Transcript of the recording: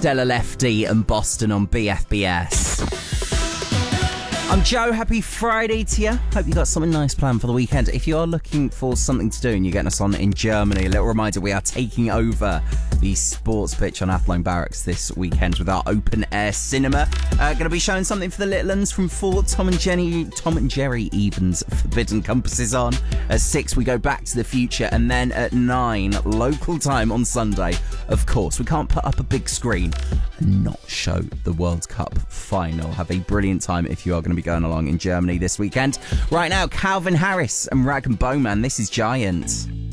Stella Lefty and Boston on BFBS. I'm Joe. Happy Friday to you. Hope you got something nice planned for the weekend. If you are looking for something to do and you're getting us on in Germany, a little reminder, we are taking over the sports pitch on Athlone Barracks this weekend with our open air cinema. Going to be showing something for the little ones from 4. Tom and Jerry Evans' Forbidden Compasses on. At 6 we go Back to the Future, and then at 9 local time on Sunday. Of course, we can't put up a big screen and not show the World Cup final. Have a brilliant time if you are going to be going along in Germany this weekend. Right now, Calvin Harris and Rag and Bowman. This is Giant.